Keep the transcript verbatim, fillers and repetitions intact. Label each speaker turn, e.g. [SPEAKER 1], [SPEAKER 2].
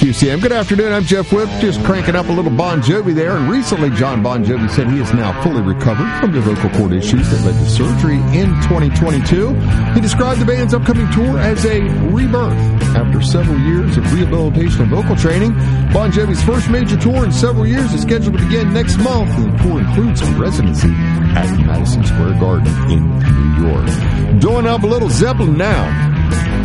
[SPEAKER 1] Q C M. Good afternoon. I'm Jeff Whip, just cranking up a little Bon Jovi there. And recently, John Bon Jovi said he is now fully recovered from the vocal cord issues that led to surgery in twenty twenty-two. He described the band's upcoming tour as a rebirth. After several years of rehabilitation and vocal training, Bon Jovi's first major tour in several years is scheduled to begin next month. And the tour includes a residency at Madison Square Garden in New York. Doing up a little Zeppelin now.